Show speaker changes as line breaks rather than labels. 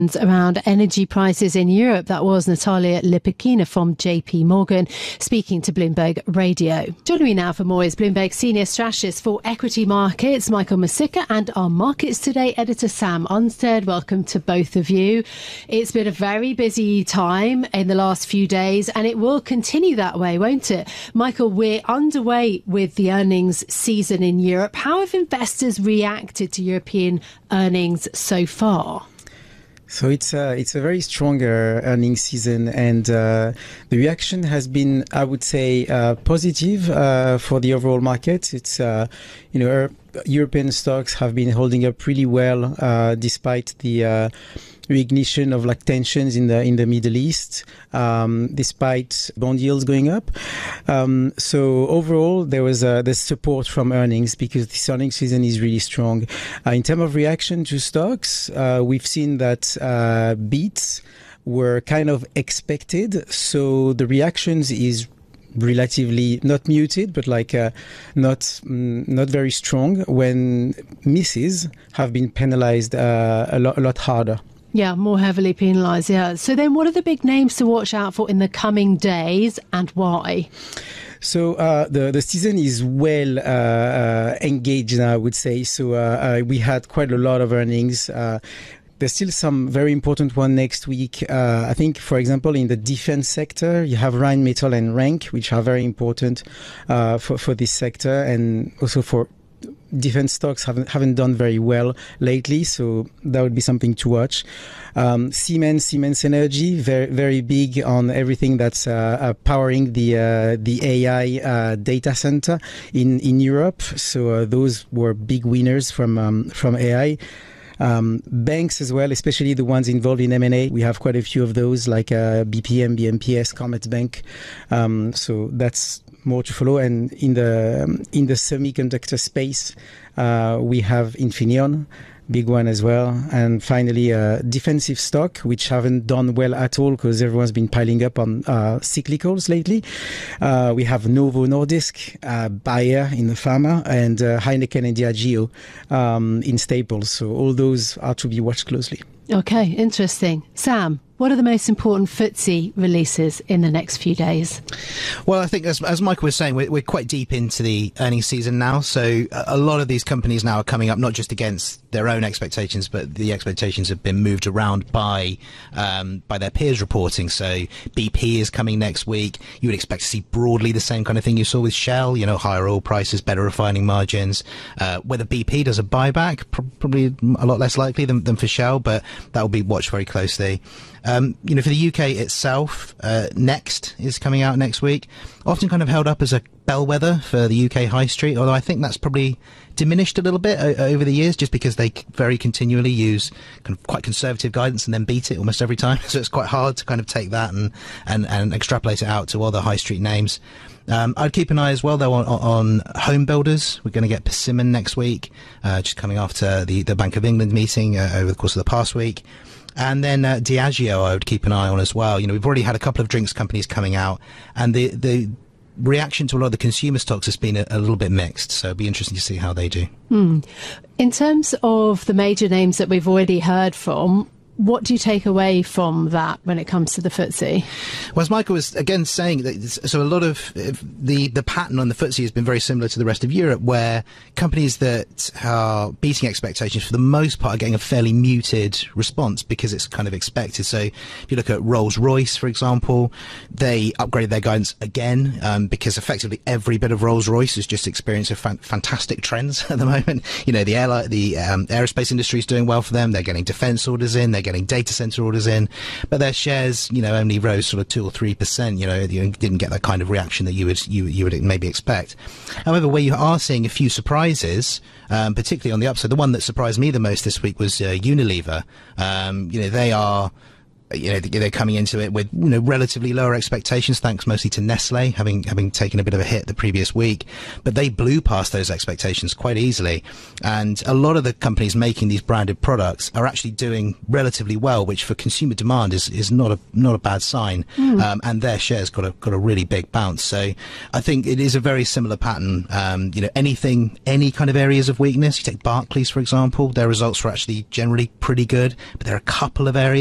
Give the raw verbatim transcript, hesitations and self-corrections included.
around energy prices in Europe. That was Natalia Lipakina from J P Morgan speaking to Bloomberg Radio. Joining me now for more is Bloomberg Senior Strategist for Equity Markets, Michael Masika, and our Markets Today editor, Sam Onsted. Welcome to both of you. It's been a very busy time in the last few days, and it will continue that way, won't it? Michael, we're underway with the earnings season in Europe. How have investors reacted to European earnings so far?
So it's a, it's a very strong uh, earnings season, and uh, the reaction has been, I would say, uh, positive uh, for the overall market. It's, uh, you know, European stocks have been holding up really well uh, despite the uh, reignition of like tensions in the in the Middle East, um, despite bond yields going up. Um, so overall, there was uh, the support from earnings because this earnings season is really strong. Uh, in terms of reaction to stocks, uh, we've seen that uh, beats were kind of expected. So the reactions is relatively not muted, but like uh, not mm, not very strong when misses have been penalized uh, a lot a lot harder.
Yeah, more heavily penalised, yeah. So then what are the big names to watch out for in the coming days and why?
So uh, the the season is well uh, uh, engaged now, I would say. So uh, uh, we had quite a lot of earnings. Uh, There's still some very important one next week. Uh, I think, for example, in the defense sector, you have Rheinmetall and Rank, which are very important uh, for, for this sector, and also for defense stocks haven't haven't done very well lately, so that would be something to watch. Um, Siemens, Siemens Energy, very very big on everything that's uh, uh, powering the uh, the A I uh, data center in in Europe. So uh, those were big winners from um, from A I. Um, banks as well, especially the ones involved in M and A. We have quite a few of those, like uh, B P M, B M P S, Commerzbank. Um, so that's more to follow. And in the um, in the semiconductor space, uh, we have Infineon, big one as well. And finally, uh, defensive stock, which haven't done well at all because everyone's been piling up on uh, cyclicals lately. Uh, we have Novo Nordisk, uh, Bayer in the pharma, and uh, Heineken and Diageo um, in staples. So all those are to be watched closely.
Okay, interesting. Sam, what are the most important F T S E releases in the next few days?
Well, I think as, as Michael was saying, we're, we're quite deep into the earnings season now. So a lot of these companies now are coming up not just against their own expectations, but the expectations have been moved around by um, by their peers reporting. So B P is coming next week. You would expect to see broadly the same kind of thing you saw with Shell, you know, higher oil prices, better refining margins. Uh, whether B P does a buyback, probably a lot less likely than, than for Shell, but that will be watched very closely. Um, you know, for the U K itself, uh, Next is coming out next week, often kind of held up as a bellwether for the U K high street, although I think that's probably diminished a little bit o- over the years just because they very continually use kind of quite conservative guidance and then beat it almost every time. So it's quite hard to kind of take that and, and, and extrapolate it out to other high street names. Um, I'd keep an eye as well, though, on, on home builders. We're going to get Persimmon next week, uh, just coming after the, the Bank of England meeting uh, over the course of the past week. And then uh, Diageo I would keep an eye on as well. You know, we've already had a couple of drinks companies coming out, and the the reaction to a lot of the consumer stocks has been a, a little bit mixed. So it'll be interesting to see how they do.
Hmm. In terms of the major names that we've already heard from, what do you take away from that when it comes to the F T S E?
Well, as Michael was again saying, that so a lot of the the pattern on the F T S E has been very similar to the rest of Europe, where companies that are beating expectations for the most part are getting a fairly muted response because it's kind of expected. So if you look at Rolls-Royce, for example, they upgraded their guidance again um, because effectively every bit of Rolls-Royce is just experiencing fan- fantastic trends at the moment. You know, the air the um, aerospace industry is doing well for them. They're getting defence orders in. They're getting data center orders in, but their shares, you know, only rose sort of two or three percent. You know, you didn't get that kind of reaction that you would you you would maybe expect. However, where you are seeing a few surprises, um, particularly on the upside, the one that surprised me the most this week was uh, Unilever. Um, you know, they are you know, they're coming into it with, you know, relatively lower expectations, thanks mostly to Nestle having having taken a bit of a hit the previous week. But they blew past those expectations quite easily. And a lot of the companies making these branded products are actually doing relatively well, which for consumer demand is, is not a not a bad sign. Mm. Um, and their shares got a got a really big bounce. So I think it is a very similar pattern. Um, you know, anything, any kind of areas of weakness. You take Barclays, for example, their results were actually generally pretty good, but there are a couple of areas